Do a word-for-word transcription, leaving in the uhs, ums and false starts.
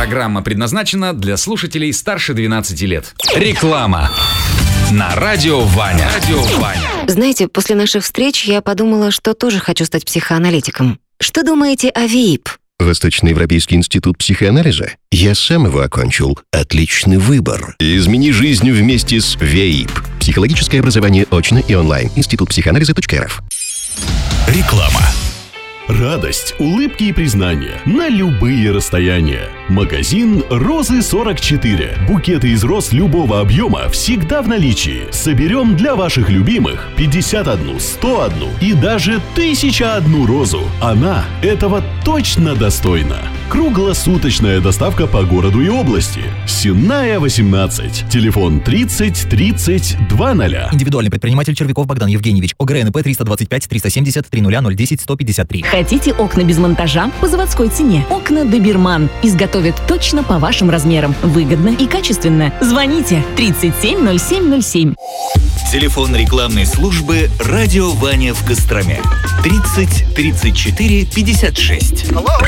Программа предназначена для слушателей старше двенадцати лет. Реклама на радио Ваня. Радио Ваня. Знаете, после наших встреч я подумала, что тоже хочу стать психоаналитиком. Что думаете о ВИИП? Восточноевропейский институт психоанализа? Я сам его окончил. Отличный выбор. Измени жизнь вместе с ВИИП. Психологическое образование очно и онлайн. Институт психоанализа точка эр эф. Реклама. Радость, улыбки и признания на любые расстояния. Магазин «Розы сорок четыре». Букеты из роз любого объема всегда в наличии. Соберем для ваших любимых пятьдесят одну, сто одну и даже тысяча одну розу. Она этого точно достойна. Круглосуточная доставка по городу и области. Сенная, восемнадцать. Телефон тридцать тридцать двадцать. Индивидуальный предприниматель Червяков Богдан Евгеньевич. ОГРНП триста двадцать пять триста семьдесят триста ноль десять сто пятьдесят три. Хотите окна без монтажа по заводской цене? Окна Доберман изготовят точно по вашим размерам. Выгодно и качественно. Звоните тридцать семь ноль семь ноль семь. Телефон рекламной службы «Радио Ваня» в Костроме. тридцать тридцать четыре пятьдесят шесть.